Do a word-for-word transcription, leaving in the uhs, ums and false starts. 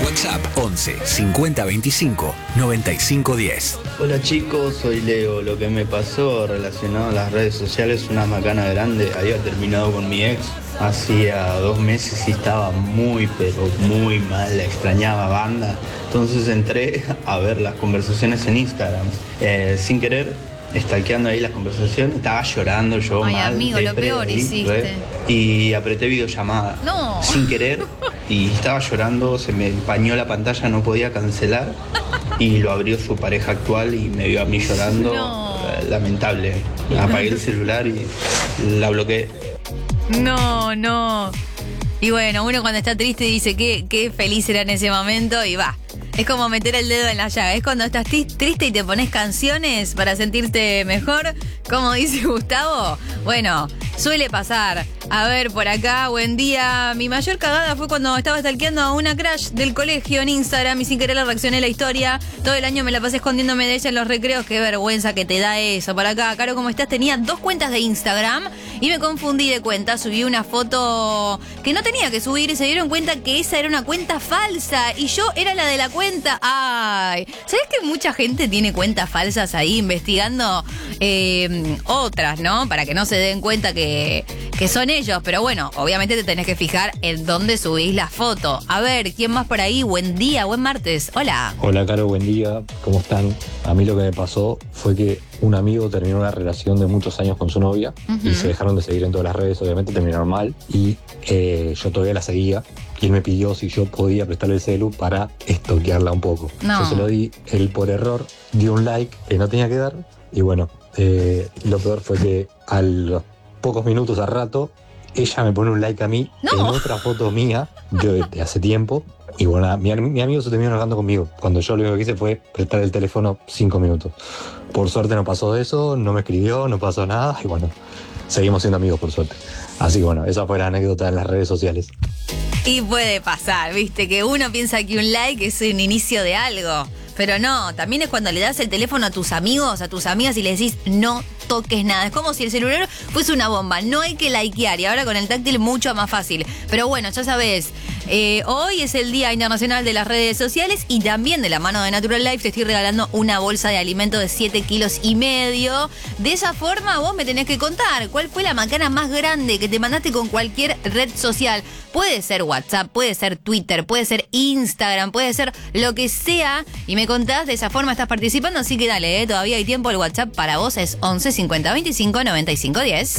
WhatsApp once cincuenta veinticinco noventa y cinco diez. Hola chicos, soy Leo. Lo que me pasó relacionado a las redes sociales, una macana grande. Había terminado con mi ex hacía dos meses y estaba muy, pero muy mal. La extrañaba banda. Entonces entré a ver las conversaciones en Instagram. Eh, sin querer, stalkeando ahí las conversaciones, estaba llorando yo. Ay, mal. amigo, lo depre, peor ahí, hiciste. re, y apreté videollamada. No. Sin querer. Y estaba llorando, se me empañó la pantalla, no podía cancelar. Y lo abrió su pareja actual y me vio a mí llorando. No. Eh, lamentable. Apagué el celular y la bloqueé. No, no. Y bueno, uno cuando está triste dice que qué feliz era en ese momento y va. Es como meter el dedo en la llaga. Es cuando estás triste y te pones canciones para sentirte mejor. Como dice Gustavo. Bueno, suele pasar. A ver, por acá, buen día. Mi mayor cagada fue cuando estaba stalkeando a una crush del colegio en Instagram y sin querer le reaccioné a la historia. Todo el año me la pasé escondiéndome de ella en los recreos. Qué vergüenza que te da eso. Por acá, Caro, ¿cómo estás? Tenía dos cuentas de Instagram y me confundí de cuenta. Subí una foto que no tenía que subir y se dieron cuenta que esa era una cuenta falsa y yo era la de la cuenta. Ay, ¿sabes que mucha gente tiene cuentas falsas ahí investigando eh, otras, ¿no? Para que no se den cuenta que, que son ellos. Pero bueno, obviamente te tenés que fijar en dónde subís la foto. A ver, ¿quién más por ahí? Buen día, buen martes. Hola. Hola, Caro, buen día. ¿Cómo están? A mí lo que me pasó fue que un amigo terminó una relación de muchos años con su novia uh-huh. y se dejaron de seguir en todas las redes, obviamente terminaron mal. Y eh, yo todavía la seguía. Y él me pidió si yo podía prestarle el celu para estoquearla un poco. No. Yo se lo di, él por error dio un like que no tenía que dar. Y bueno, eh, lo peor fue que a los pocos minutos, al rato, ella me pone un like a mí no. en otra foto mía de, de hace tiempo. Y bueno, mi, mi amigo se terminó enojando conmigo. Cuando yo lo único que hice fue prestar el teléfono cinco minutos. Por suerte no pasó eso, no me escribió, no pasó nada. Y bueno, seguimos siendo amigos por suerte. Así que bueno, esa fue la anécdota en las redes sociales. Y puede pasar, viste, que uno piensa que un like es un inicio de algo. Pero no, también es cuando le das el teléfono a tus amigos, a tus amigas y le decís no toques nada. Es como si el celular fuese una bomba. No hay que likear y ahora con el táctil mucho más fácil. Pero bueno, ya sabes, eh, hoy es el Día Internacional de las Redes Sociales y también de la mano de Natural Life te estoy regalando una bolsa de alimento de siete kilos y medio. De esa forma vos me tenés que contar cuál fue la macana más grande que te mandaste con cualquier red social. Puede ser WhatsApp, puede ser Twitter, puede ser Instagram, puede ser lo que sea. Y me contás, de esa forma estás participando, así que dale, eh, todavía hay tiempo. El WhatsApp para vos es once cincuenta veinticinco noventa y cinco diez.